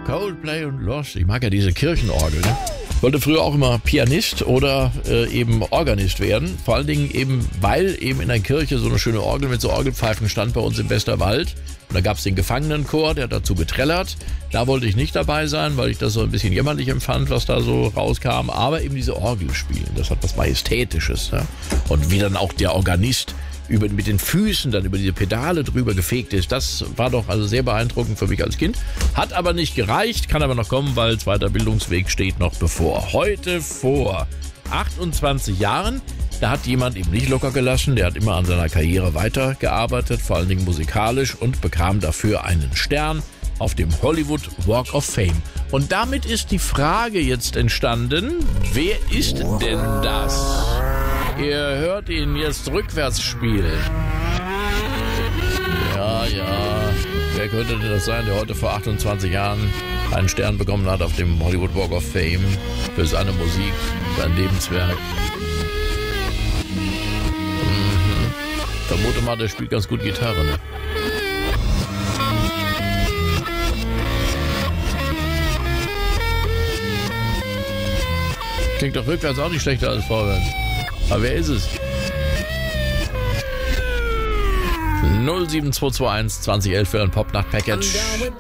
Coldplay und Lost. Ich mag ja diese Kirchenorgel, ne? Ich wollte früher auch immer Pianist oder eben Organist werden. Vor allen Dingen eben, weil eben in der Kirche so eine schöne Orgel mit so Orgelpfeifen stand bei uns im Westerwald. Und da gab es den Gefangenenchor, der hat dazu getrellert. Da wollte ich nicht dabei sein, weil ich das so ein bisschen jämmerlich empfand, was da so rauskam. Aber eben diese Orgel spielen, das hat was Majestätisches. Ja? Und wie dann auch der Organist mit den Füßen dann über diese Pedale drüber gefegt ist, das war doch also sehr beeindruckend für mich als Kind. Hat aber nicht gereicht, kann aber noch kommen, weil zweiter Bildungsweg steht noch bevor. Heute vor 28 Jahren, da hat jemand eben nicht locker gelassen, der hat immer an seiner Karriere weitergearbeitet, vor allen Dingen musikalisch, und bekam dafür einen Stern auf dem Hollywood Walk of Fame. Und damit ist die Frage jetzt entstanden, wer ist denn das? Ihr hört ihn jetzt rückwärts spielen. Ja. Wer könnte denn das sein, der heute vor 28 Jahren einen Stern bekommen hat auf dem Hollywood Walk of Fame für seine Musik, sein Lebenswerk? Vermute mal, der spielt ganz gut Gitarre, ne? Klingt doch rückwärts auch nicht schlechter als vorwärts. Aber wer ist es? 07221 2011 für ein Pop-Nacht-Package.